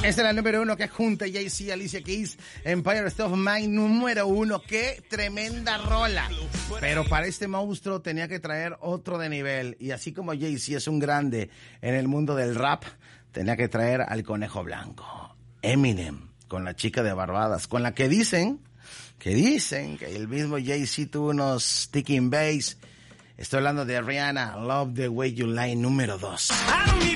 Esta es la número 1 que junta Jay-Z y Alicia Keys, Empire State of Mind número 1. ¡Qué tremenda rola! Pero para este monstruo tenía que traer otro de nivel. Y así como Jay-Z es un grande en el mundo del rap, tenía que traer al conejo blanco, Eminem, con la chica de Barbadas, con la que dicen que el mismo Jay-Z tuvo unos sticking bass. Estoy hablando de Rihanna, Love the Way You Lie número 2.